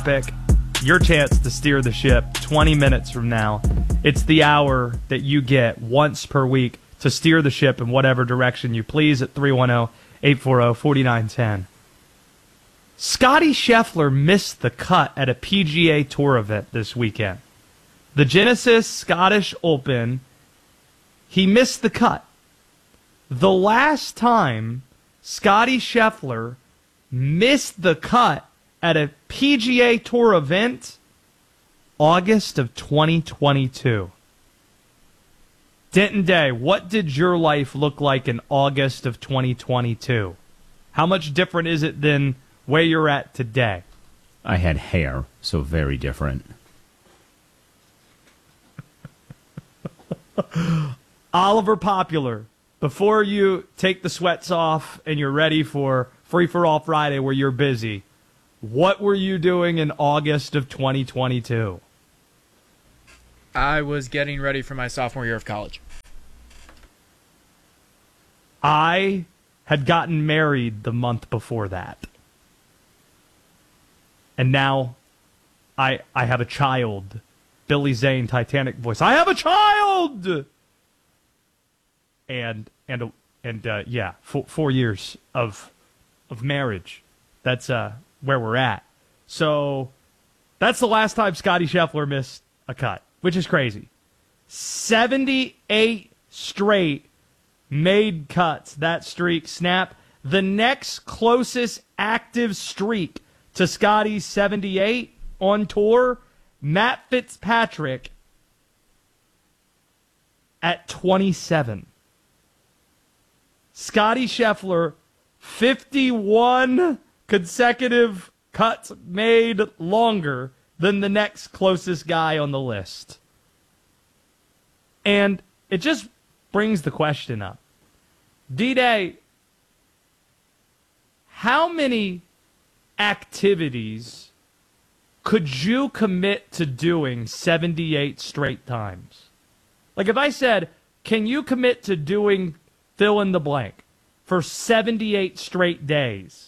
Pick your chance to steer the ship 20 minutes from now. It's the hour that you get once per week to steer the ship in whatever direction you please at 310-840-4910. Scotty Scheffler missed the cut at a PGA Tour event this weekend. The Genesis Scottish Open, he missed the cut. The last time Scotty Scheffler missed the cut at a PGA Tour event, August of 2022. Denton Day, what did your life look like in August of 2022? How much different is it than where you're at today? I had hair, so very different. Oliver Popular, before you take the sweats off and you're ready for Free for All Friday where you're busy, what were you doing in August of 2022? I was getting ready for my sophomore year of college. I had gotten married the month before that. And now I have a child. Billy Zane, Titanic voice. I have a child! And 4 years of marriage. That's where we're at. So that's the last time Scotty Scheffler missed a cut, which is crazy. 78 straight made cuts. That streak snap. The next closest active streak to Scotty's 78 on tour, Matt Fitzpatrick at 27. Scotty Scheffler, 51 consecutive cuts made longer than the next closest guy on the list. And it just brings the question up. D-Day, how many activities could you commit to doing 78 straight times? Like if I said, can you commit to doing fill in the blank for 78 straight days?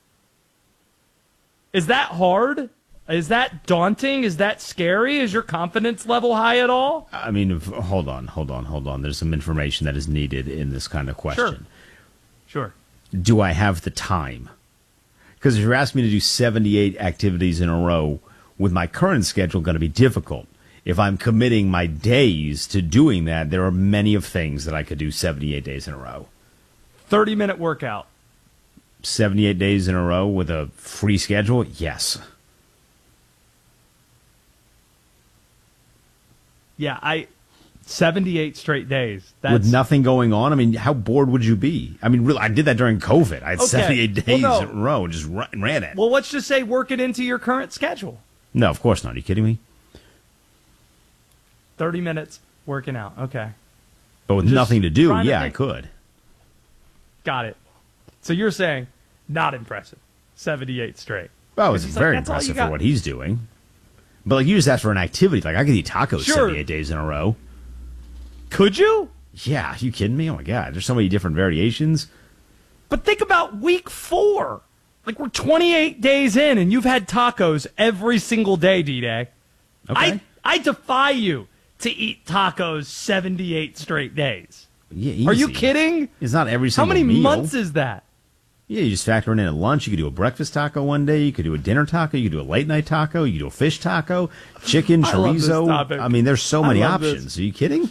Is that hard? Is that daunting? Is that scary? Is your confidence level high at all? I mean, hold on. There's some information that is needed in this kind of question. Sure. Do I have the time? Because if you're asking me to do 78 activities in a row, with my current schedule, going to be difficult. If I'm committing my days to doing that, there are many of things that I could do 78 days in a row. 30-minute workout. 78 days in a row with a free schedule? Yes. Yeah, 78 straight days. With nothing going on? I mean, how bored would you be? I mean, really, I did that during COVID. I had 78 days in a row and just ran it. Well, let's just say work it into your current schedule. No, of course not. Are you kidding me? 30 minutes working out. Okay. But with nothing to do, yeah, I could. Got it. So you're saying not impressive. 78 straight. Well, it's very impressive for what he's doing. But like you just asked for an activity. Like I could eat tacos 78 days in a row. Could you? Yeah, are you kidding me? Oh my God, there's so many different variations. But think about week 4. Like we're 28 days in and you've had tacos every single day, D-Day. Okay. I defy you to eat tacos 78 straight days. Yeah, easy. Are you kidding? It's not every single meal. How many meal. months is that? Yeah, you just factor in at lunch. You could do a breakfast taco one day. You could do a dinner taco. You could do a late night taco. You could do a fish taco, chicken, chorizo. I mean, there's so many options. Are you kidding?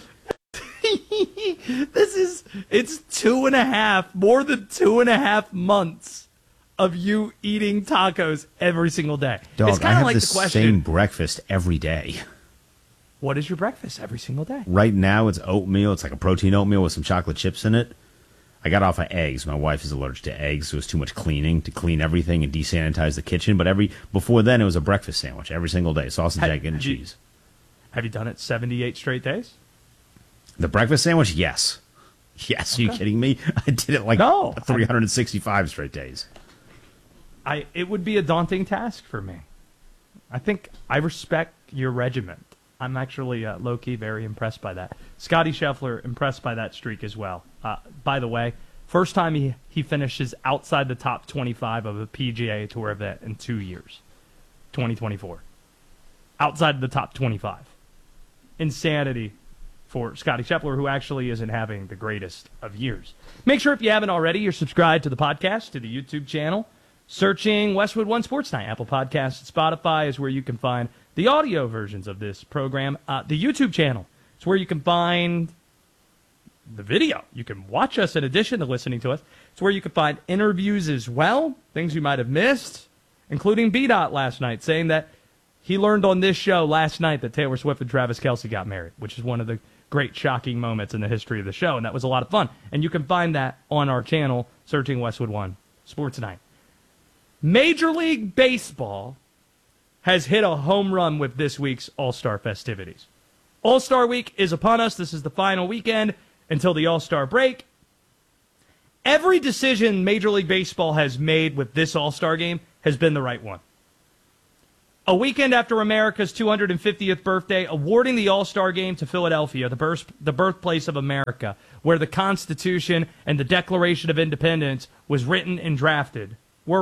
It's 2.5, more than 2.5 months of you eating tacos every single day. Dog, it's kind of like the question. Same breakfast every day. What is your breakfast every single day? Right now, it's oatmeal. It's like a protein oatmeal with some chocolate chips in it. I got off of eggs. My wife is allergic to eggs, so it was too much cleaning to clean everything and desanitize the kitchen. But before then, it was a breakfast sandwich every single day. Sausage, egg, and cheese. Have you done it 78 straight days? The breakfast sandwich? Yes. Yes. Okay. Are you kidding me? I did it like 365 straight days. It would be a daunting task for me. I think I respect your regiment. I'm actually low-key very impressed by that. Scotty Scheffler, impressed by that streak as well. By the way, first time he finishes outside the top 25 of a PGA Tour event in 2 years. 2024. Outside of the top 25. Insanity for Scotty Scheffler, who actually isn't having the greatest of years. Make sure if you haven't already, you're subscribed to the podcast, to the YouTube channel. Searching Westwood One Sports Night. Apple Podcasts, Spotify is where you can find the audio versions of this program. The YouTube channel is where you can find the video. You can watch us in addition to listening to us. It's where you can find interviews as well, things you might have missed, including B-Dot last night, saying that he learned on this show last night that Taylor Swift and Travis Kelce got married, which is one of the great shocking moments in the history of the show, and that was a lot of fun. And you can find that on our channel, searching Westwood One Sports Night. Major League Baseball has hit a home run with this week's All-Star festivities. All-Star Week is upon us. This is the final weekend until the All-Star break. Every decision Major League Baseball has made with this All-Star game has been the right one. A weekend after America's 250th birthday, awarding the All-Star Game to Philadelphia, the birthplace of America, where the Constitution and the Declaration of Independence were written and drafted.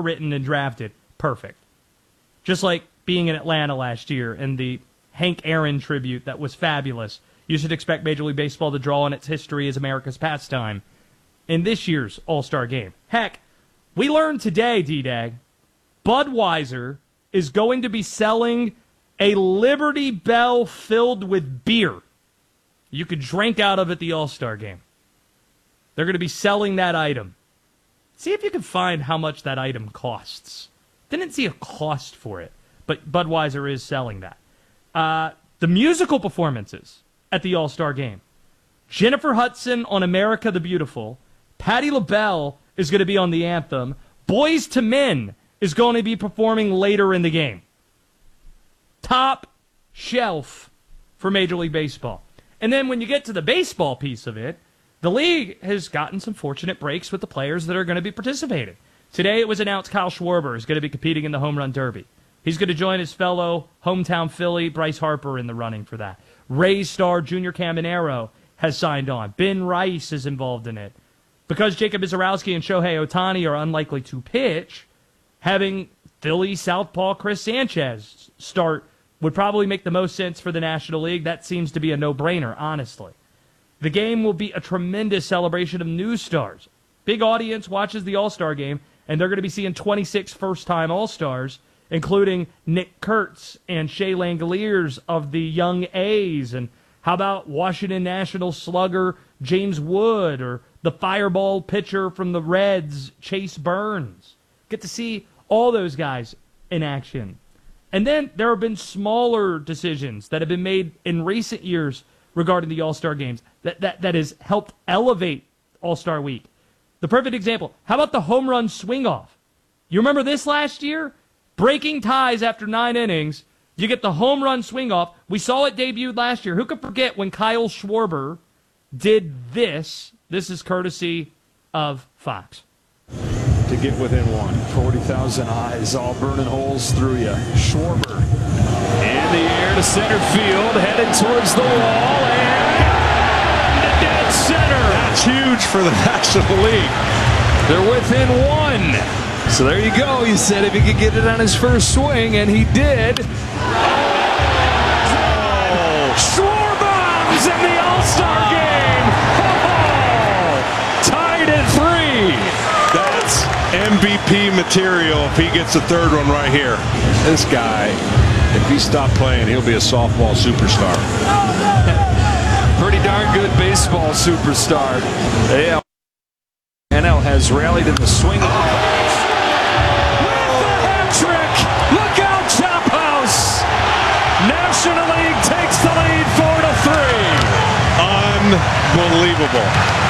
Perfect. Just like being in Atlanta last year and the Hank Aaron tribute that was fabulous. You should expect Major League Baseball to draw on its history as America's pastime in this year's All-Star Game. Heck, we learned today, D-Dag, Budweiser is going to be selling a Liberty Bell filled with beer. You could drink out of at the All-Star Game. They're going to be selling that item. See if you can find how much that item costs. Didn't see a cost for it, but Budweiser is selling that. The musical performances at the All-Star Game. Jennifer Hudson on America the Beautiful. Patti LaBelle is going to be on the anthem. Boyz II Men is going to be performing later in the game. Top shelf for Major League Baseball. And then when you get to the baseball piece of it, the league has gotten some fortunate breaks with the players that are going to be participating. Today it was announced Kyle Schwarber is going to be competing in the Home Run Derby. He's going to join his fellow hometown Philly, Bryce Harper, in the running for that. Rays star Junior Caminero has signed on. Ben Rice is involved in it. Because Jacob Izarowski and Shohei Ohtani are unlikely to pitch, having Philly southpaw Chris Sanchez start would probably make the most sense for the National League. That seems to be a no-brainer, honestly. The game will be a tremendous celebration of new stars. Big audience watches the All-Star Game, and they're going to be seeing 26 first-time All-Stars, including Nick Kurtz and Shea Langoliers of the young A's. And how about Washington National slugger James Wood, or the fireball pitcher from the Reds, Chase Burns? Get to see all those guys in action. And then there have been smaller decisions that have been made in recent years regarding the All-Star games that has helped elevate All-Star Week. The perfect example, how about the home run swing-off? You remember this last year? Breaking ties after 9 innings, you get the home run swing-off. We saw it debuted last year. Who could forget when Kyle Schwarber did this? This is courtesy of Fox. To get within one. 40,000 eyes all burning holes through you. Schwarber in the air to center field, headed towards the wall, and dead center. That's huge for the National League. They're within one. So there you go. He said if he could get it on his first swing, and he did. Oh! Schwarber's in the All-Star game. Oh! Tied at 3. That's MVP material if he gets the third one right here. This guy, if he stopped playing, he'll be a softball superstar. Pretty darn good baseball superstar. Yeah. NL has rallied in the swing. With the hat trick. Look out, Chop House. National League takes the lead 4-3. Unbelievable.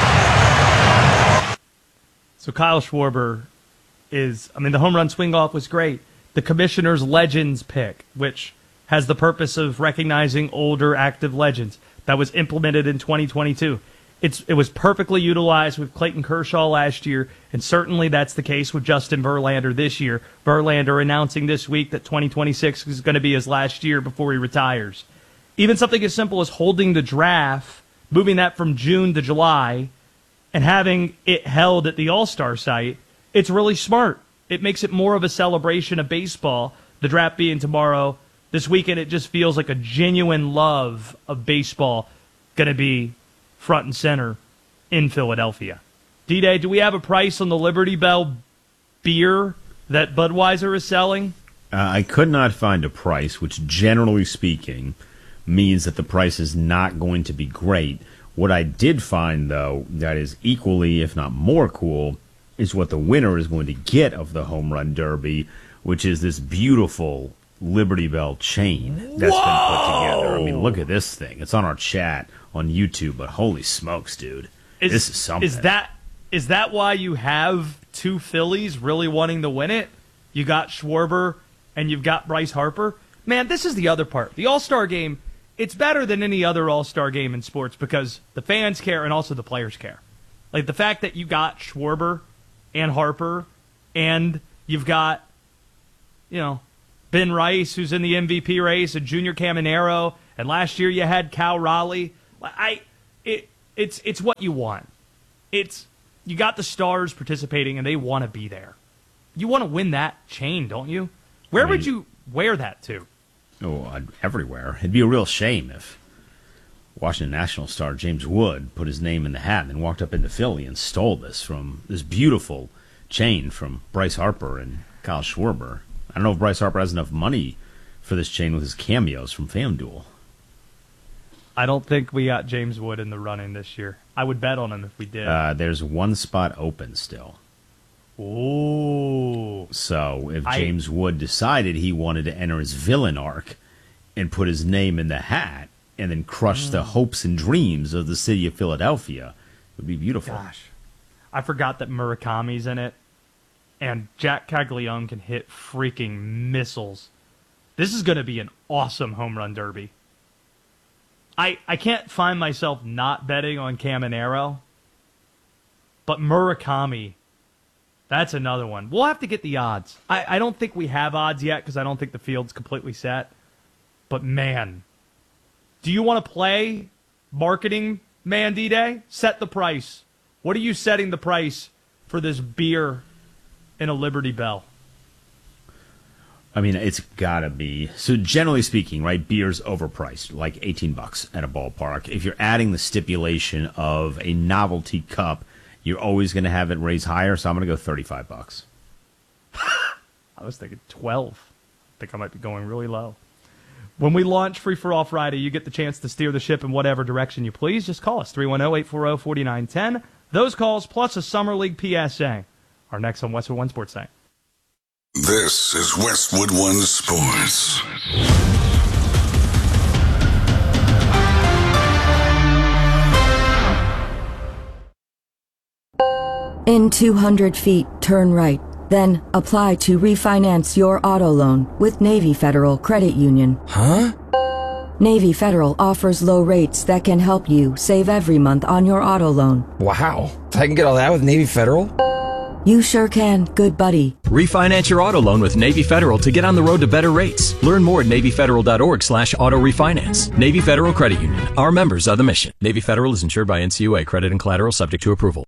So Kyle Schwarber the home run swing-off was great. The Commissioner's Legends pick, which has the purpose of recognizing older active legends, that was implemented in 2022. It was perfectly utilized with Clayton Kershaw last year, and certainly that's the case with Justin Verlander this year. Verlander announcing this week that 2026 is going to be his last year before he retires. Even something as simple as holding the draft, moving that from June to July, and having it held at the All-Star site, it's really smart. It makes it more of a celebration of baseball the draft being tomorrow, this weekend it just feels like a genuine love of baseball going to be front and center in Philadelphia. D-Day, do we have a price on the Liberty Bell beer that Budweiser is selling? I could not find a price, which generally speaking means that the price is not going to be great. What I did find, though, that is equally, if not more cool, is what the winner is going to get of the Home Run Derby, which is this beautiful Liberty Bell chain that's been put together. I mean, look at this thing. It's on our chat on YouTube, but holy smokes, dude. This is something. Is that why you have two Phillies really wanting to win it? You got Schwarber and you've got Bryce Harper. Man, this is the other part. The All-Star game, it's better than any other All-Star game in sports because the fans care and also the players care. Like the fact that you got Schwarber and Harper and you've got, Ben Rice, who's in the MVP race, and Junior Caminero, and last year you had Cal Raleigh. It's what you want. You got the stars participating and they want to be there. You want to win that chain, don't you? Where would you wear that to? Oh, everywhere. It'd be a real shame if Washington National star James Wood put his name in the hat and then walked up into Philly and stole this beautiful chain from Bryce Harper and Kyle Schwarber. I don't know if Bryce Harper has enough money for this chain with his cameos from FanDuel. I don't think we got James Wood in the running this year. I would bet on him if we did. There's one spot open still. Ooh. So if James Wood decided he wanted to enter his villain arc and put his name in the hat and then crush the hopes and dreams of the city of Philadelphia, it would be beautiful. Gosh. I forgot that Murakami's in it. And Jack Caglione can hit freaking missiles. This is going to be an awesome home run derby. I can't find myself not betting on Caminero. But Murakami, that's another one. We'll have to get the odds. I don't think we have odds yet because I don't think the field's completely set. But man, do you want to play marketing man D-Day? Set the price. What are you setting the price for this beer in a Liberty Bell? I mean, it's got to be. So generally speaking, right, beer's overpriced, like $18 at a ballpark. If you're adding the stipulation of a novelty cup, you're always going to have it raise higher, so I'm going to go $35. I was thinking 12. I think I might be going really low. When we launch Free For All Friday, you get the chance to steer the ship in whatever direction you please. Just call us, 310-840-4910. Those calls plus a Summer League PSA are next on Westwood One Sports Night. This is Westwood One Sports. In 200 feet, turn right. Then apply to refinance your auto loan with Navy Federal Credit Union. Huh? Navy Federal offers low rates that can help you save every month on your auto loan. Wow. I can get all that with Navy Federal? You sure can, good buddy. Refinance your auto loan with Navy Federal to get on the road to better rates. Learn more at NavyFederal.org/auto refinance. Navy Federal Credit Union. Our members are the mission. Navy Federal is insured by NCUA. Credit and collateral subject to approval.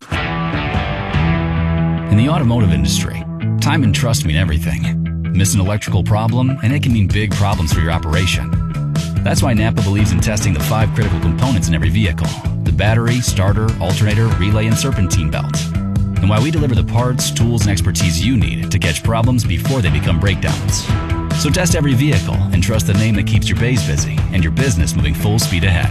In the automotive industry, time and trust mean everything. Miss an electrical problem, and it can mean big problems for your operation. That's why Napa believes in testing the 5 critical components in every vehicle: the battery, starter, alternator, relay, and serpentine belt. And why we deliver the parts, tools, and expertise you need to catch problems before they become breakdowns. So test every vehicle and trust the name that keeps your bays busy and your business moving full speed ahead.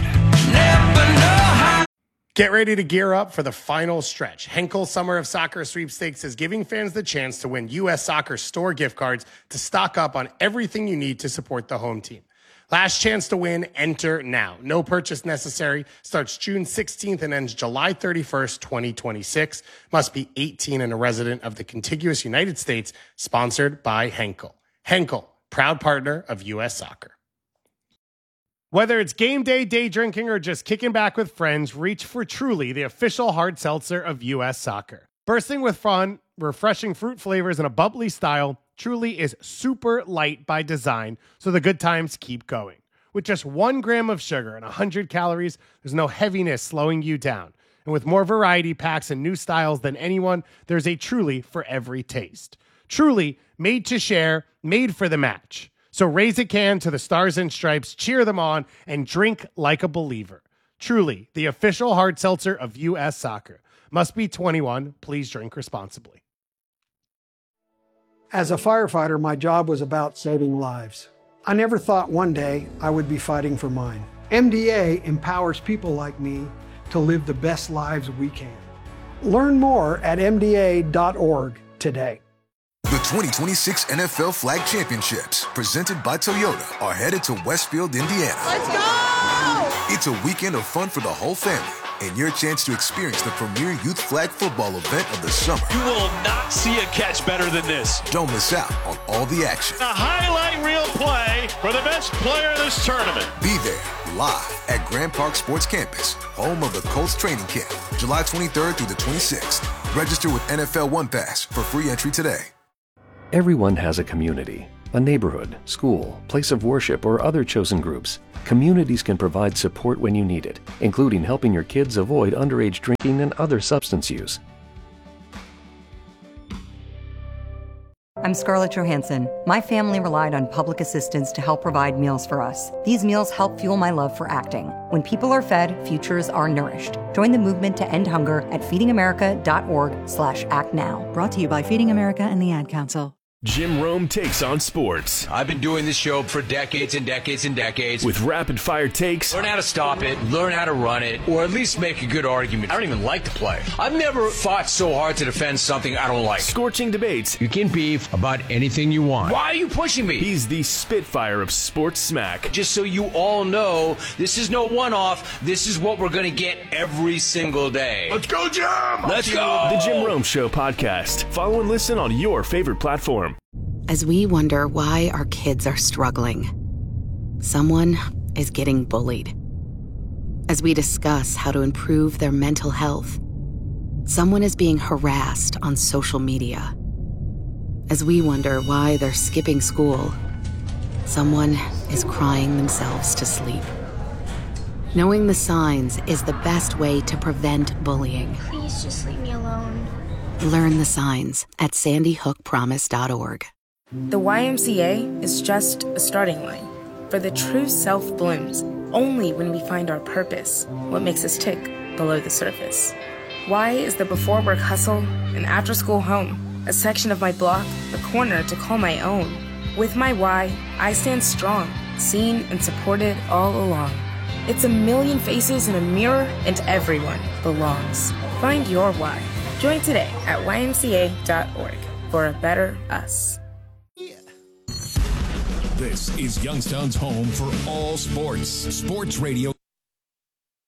Get ready to gear up for the final stretch. Henkel Summer of Soccer Sweepstakes is giving fans the chance to win U.S. Soccer store gift cards to stock up on everything you need to support the home team. Last chance to win, enter now. No purchase necessary. Starts June 16th and ends July 31st, 2026. Must be 18 and a resident of the contiguous United States. Sponsored by Henkel. Henkel, proud partner of U.S. Soccer. Whether it's game day, day drinking, or just kicking back with friends, reach for Truly, the official hard seltzer of U.S. Soccer. Bursting with fun, refreshing fruit flavors, and a bubbly style, Truly is super light by design, so the good times keep going. With just 1 gram of sugar and 100 calories, there's no heaviness slowing you down. And with more variety packs and new styles than anyone, there's a Truly for every taste. Truly, made to share, made for the match. So raise a can to the Stars and Stripes, cheer them on, and drink like a believer. Truly, the official hard seltzer of U.S. Soccer. Must be 21. Please drink responsibly. As a firefighter, my job was about saving lives. I never thought one day I would be fighting for mine. MDA empowers people like me to live the best lives we can. Learn more at MDA.org today. The 2026 NFL Flag Championships, presented by Toyota, are headed to Westfield, Indiana. Let's go! It's a weekend of fun for the whole family and your chance to experience the premier youth flag football event of the summer. You will not see a catch better than this. Don't miss out on all the action. A highlight reel play for the best player in this tournament. Be there live at Grand Park Sports Campus, home of the Colts training camp, July 23rd through the 26th. Register with NFL One Pass for free entry today. Everyone has a community, a neighborhood, school, place of worship, or other chosen groups. Communities can provide support when you need it, including helping your kids avoid underage drinking and other substance use. I'm Scarlett Johansson. My family relied on public assistance to help provide meals for us. These meals help fuel my love for acting. When people are fed, futures are nourished. Join the movement to end hunger at feedingamerica.org/actnow. Brought to you by Feeding America and the Ad Council. Jim Rome takes on sports. I've been doing this show for decades and decades and decades. With rapid-fire takes. Learn how to stop it, learn how to run it, or at least make a good argument. I don't even like to play. I've never fought so hard to defend something I don't like. Scorching debates. You can beef about anything you want. Why are you pushing me? He's the Spitfire of sports smack. Just so you all know, this is no one-off. This is what we're going to get every single day. Let's go, Jim! Let's go! The Jim Rome Show podcast. Follow and listen on your favorite platform. As we wonder why our kids are struggling, someone is getting bullied. As we discuss how to improve their mental health, someone is being harassed on social media. As we wonder why they're skipping school, someone is crying themselves to sleep. Knowing the signs is the best way to prevent bullying. Please just leave me alone. Learn the signs at sandyhookpromise.org. The YMCA is just a starting line, for the true self blooms only when we find our purpose, what makes us tick below the surface. Y is the before work hustle, an after school home, a section of my block, a corner to call my own. With my Y, I stand strong, seen and supported all along. It's a million faces in a mirror, and everyone belongs. Find your Y. Join today at ymca.org for a better us. This is Youngstown's home for all sports. Sports Radio